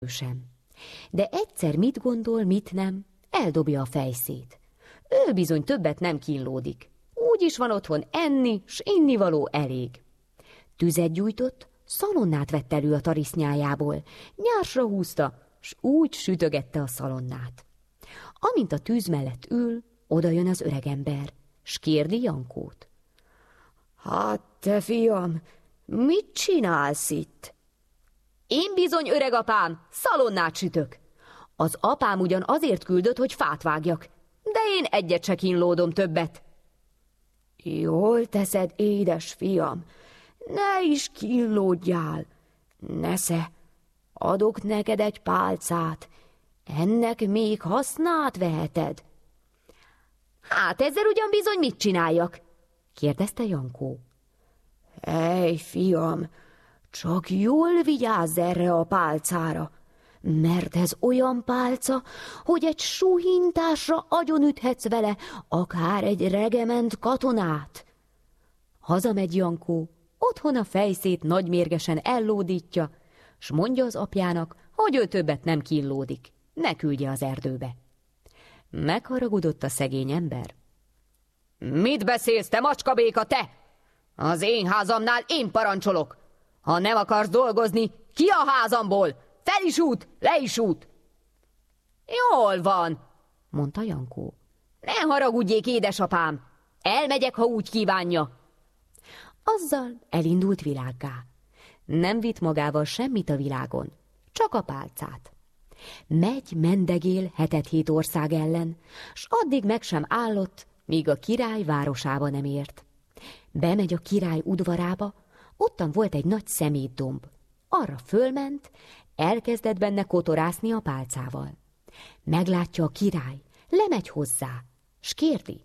sem. De egyszer mit gondol, mit nem, eldobja a fejszét. Ő bizony többet nem kínlódik. Úgy is van otthon enni, s innivaló elég. Tüzet gyújtott, szalonnát vett elő a tarisznyájából, nyársra húzta, s úgy sütögette a szalonnát. Amint a tűz mellett ül, odajön az öregember, s kérdi Jankót. Hát te fiam, mit csinálsz itt? Én bizony, öregapám, szalonnát sütök. Az apám ugyan azért küldött, hogy fát vágjak, de én egyet se kínlódom többet. Jól teszed, édes fiam, ne is kínlódjál. Nesze, adok neked egy pálcát, ennek még hasznát veheted. Hát ezzel ugyan bizony mit csináljak? Kérdezte Jankó. Ej, fiam, csak jól vigyázz erre a pálcára, mert ez olyan pálca, hogy egy suhintásra agyonüthetsz vele, akár egy regement katonát. Hazamegy Jankó, otthon a fejszét nagymérgesen ellódítja, s mondja az apjának, hogy ő többet nem kínlódik, ne küldje az erdőbe. Megharagudott a szegény ember. Mit beszélsz, te macskabéka, te? Az én házamnál én parancsolok. Ha nem akarsz dolgozni, ki a házamból? Fel is út, le is út. Jól van, mondta Jankó. Ne haragudjék, édesapám, elmegyek, ha úgy kívánja. Azzal elindult világgá. Nem vitt magával semmit a világon, csak a pálcát. Megy, mendegél 7 ország ellen, s addig meg sem állott, míg a király városába nem ért. Bemegy a király udvarába, ottan volt egy nagy szemétdomb. Arra fölment, elkezdett benne kotorászni a pálcával. Meglátja a király, lemegy hozzá, s kérdi.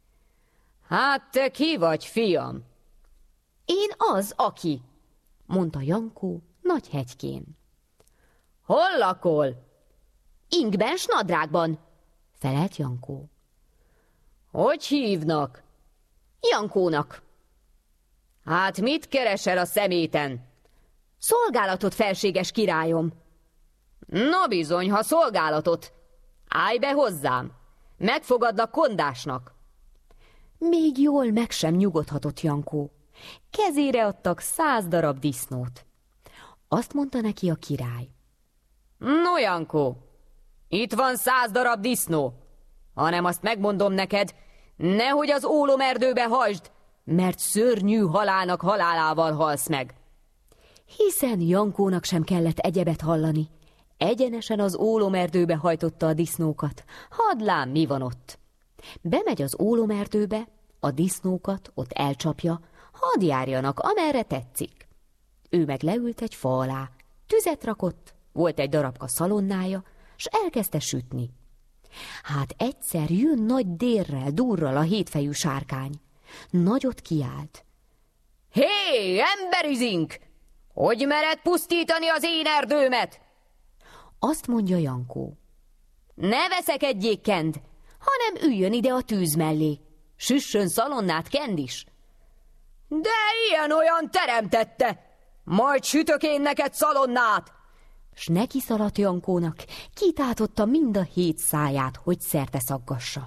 Hát te ki vagy, fiam? Én az, aki, mondta Jankó nagy hegykén. Hol lakol? Ingben s nadrágban, felelt Jankó. Hogy hívnak? Jankónak. Hát mit keresel a szeméten? Szolgálatot, felséges királyom. Na bizony, ha szolgálatot. Állj be hozzám, megfogadlak kondásnak. Még jól meg sem nyugodhatott Jankó. Kezére adtak 100 darab disznót. Azt mondta neki a király. No, Jankó, itt van 100 darab disznó, hanem azt megmondom neked, nehogy az ólomerdőbe hajtsd, mert szörnyű halálnak halálával halsz meg. Hiszen Jankónak sem kellett egyebet hallani. Egyenesen az ólomerdőbe hajtotta a disznókat. Hadd lám, mi van ott. Bemegy az ólomerdőbe, a disznókat ott elcsapja, hadd járjanak, amerre tetszik. Ő meg leült egy fa alá, tüzet rakott, volt egy darabka szalonnája, s elkezdte sütni. Hát egyszer jön nagy dérrel, durral a 7 fejű sárkány. Nagyot kiált. Hé, emberizink! Hogy mered pusztítani az én erdőmet? Azt mondja Jankó. Ne veszekedjék, kend, hanem üljön ide a tűz mellé. Süssön szalonnát, kend is. De ilyen-olyan teremtette, majd sütök én neked szalonnát. S neki szaladt Jankónak, kitátotta mind a 7 száját, hogy szerte szaggassa.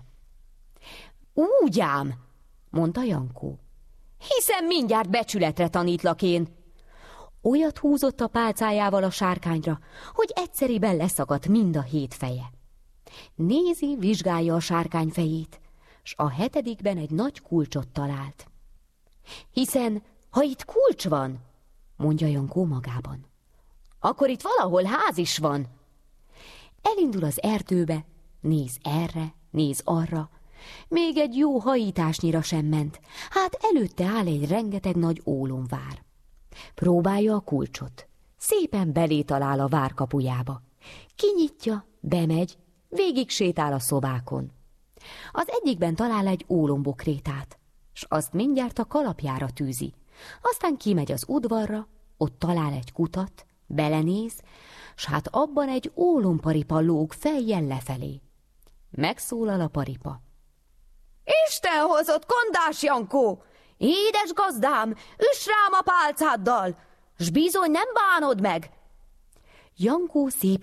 Úgy ám, mondta Jankó, hiszen mindjárt becsületre tanítlak én. Olyat húzott a pálcájával a sárkányra, hogy egyszeriben leszakadt mind a 7 feje. Nézi, vizsgálja a sárkány fejét, s a 7. egy nagy kulcsot talált. Hiszen, ha itt kulcs van, mondja Jankó magában, akkor itt valahol ház is van. Elindul az erdőbe, néz erre, néz arra, még egy jó hajításnyira sem ment, hát előtte áll egy rengeteg nagy ólomvár. Próbálja a kulcsot, szépen belé talál a vár kapujába. Kinyitja, bemegy, végig sétál a szobákon. Az egyikben talál egy ólombokrétát, s azt mindjárt a kalapjára tűzi. Aztán kimegy az udvarra, ott talál egy kutat, belenéz, s hát abban egy ólomparipa lóg fejjel lefelé. Megszólal a paripa. Isten hozott, kondás Jankó! Édes gazdám, üss rám a pálcáddal, s bizony nem bánod meg! Jankó szépen